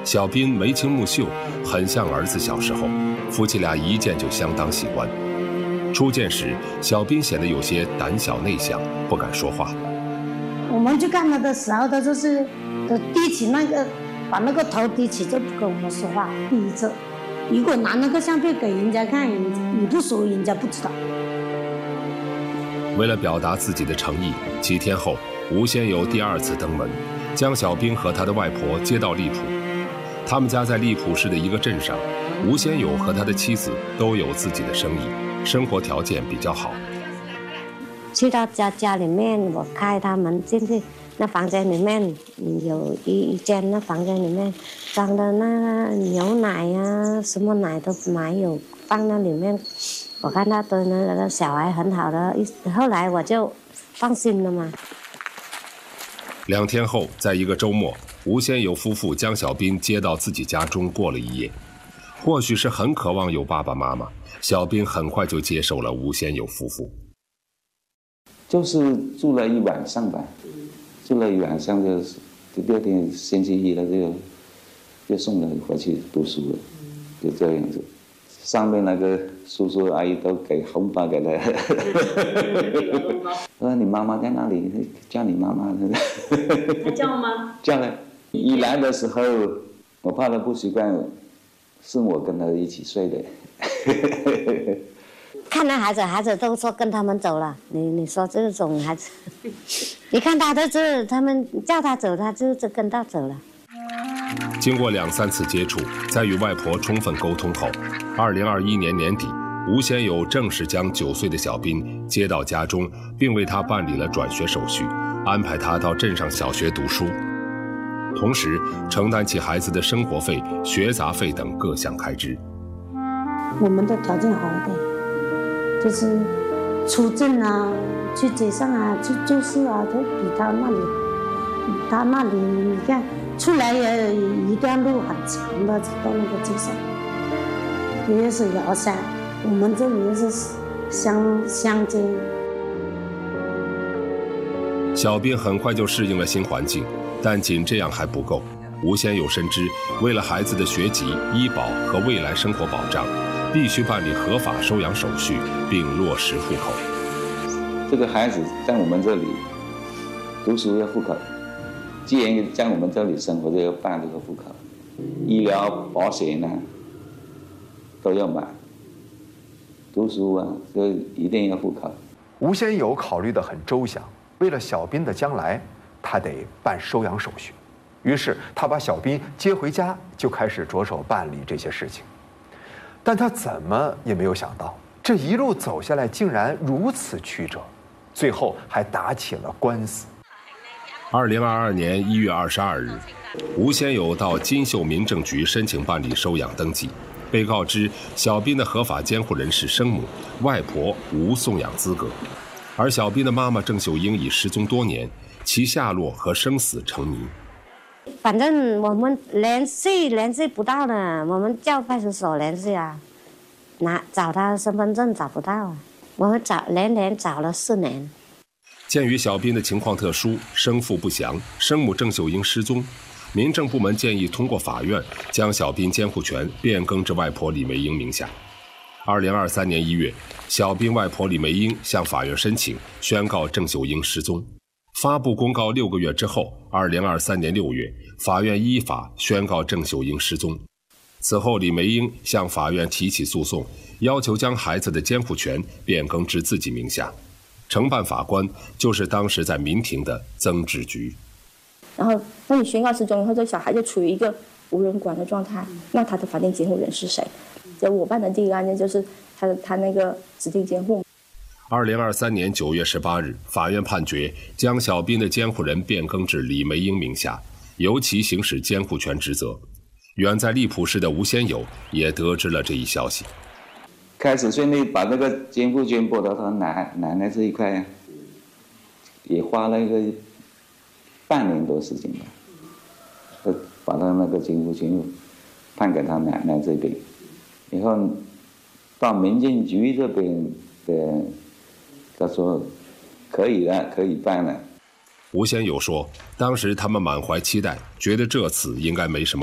小斌眉清目秀，很像儿子小时候，夫妻俩一见就相当喜欢。初见时，小斌显得有些胆小内向，不敢说话。 我们去看他的时候，他就是低起那个，把那个头低起，就不跟我们说话，闭着。如果拿那个相片给人家看，你不熟，人家不知道。 为了表达自己的诚意，几天后，吴先友第二次登门，将小兵和他的外婆接到荔浦。他们家在荔浦市的一个镇上，吴先友和他的妻子都有自己的生意，生活条件比较好。 去到家里面，我开他门进去，那房间里面有一间，那房间里面装的那牛奶呀，什么奶都没有放那里面。我看他对那个小孩很好的，后来我就放心了嘛。 2天后，在一个周末，吴先友夫妇将小斌接到自己家中过了一夜。或许是很渴望有爸爸妈妈，小斌很快就接受了吴先友夫妇。 就是住了一晚上吧，住了一晚上就第二天星期一了就送他回去读书了，就这样子。上面那个叔叔阿姨都给红包给他，说你妈妈在哪里？叫你妈妈。 他叫吗？ 叫了。一来的时候，我怕他不习惯，是我跟他一起睡的。 看那孩子都说跟他们走了，你说这种孩子，你看他都是他们叫他走，他就跟他走了。 经过2、3次接触，在与外婆充分沟通后，2021年年底，吴先友正式将9岁的小斌接到家中，并为他办理了转学手续，安排他到镇上小学读书，同时承担起孩子的生活费、学杂费等各项开支。 我们的条件好一点，就是出镇啊、去街上啊、去做事啊，都比他那里好。他那里你看。出来也一段路很长的，走到那个街上，也是遥山。我们这里也是乡间。 小斌很快就适应了新环境，但仅这样还不够。吴先友深知，为了孩子的学籍、医保和未来生活保障，必须办理合法收养手续，并落实户口。 这个孩子在我们这里读书要户口。既然在我们这里生活，就要办这个户口，医疗保险呢都要买，读书啊就一定要户口。 吴先友考虑得很周详，为了小斌的将来，他得办收养手续。于是他把小斌接回家，就开始着手办理这些事情。但他怎么也没有想到，这一路走下来竟然如此曲折，最后还打起了官司。 2022年1月22日，吴先友到金秀民政局申请办理收养登记，被告知小斌的合法监护人是生母，外婆无送养资格，而小斌的妈妈郑秀英已失踪多年，其下落和生死成谜。 反正我们联系不到的，我们叫派出所联系啊，找他身份证找不到啊，我们连找了4年。 鉴于小斌的情况特殊，生父不详，生母郑秀英失踪，民政部门建议通过法院将小斌监护权变更至外婆李梅英名下。2023年1月，小斌外婆李梅英向法院申请宣告郑秀英失踪。发布公告6个月之后，2023年6月，法院依法宣告郑秀英失踪。此后，李梅英向法院提起诉讼，要求将孩子的监护权变更至自己名下。承办法官就是当时在民庭的曾志菊。 然后，当你宣告失踪以后，这小孩就处于一个无人管的状态。那他的法定监护人是谁？就我办的第一个案件就是他那个指定监护。 2023年9月18日，法院判决将小斌的监护人变更至李梅英名下，由其行使监护权职责。远在荔浦市的吴先友也得知了这一消息。 开始顺利把那个监护权拨到他奶奶这一块，也花了一个半年多时间吧，把他那个监护权判给他奶奶这边，然后到民政局这边的，他说可以了，可以办了。 吴先友说，当时他们满怀期待，觉得这次应该没什么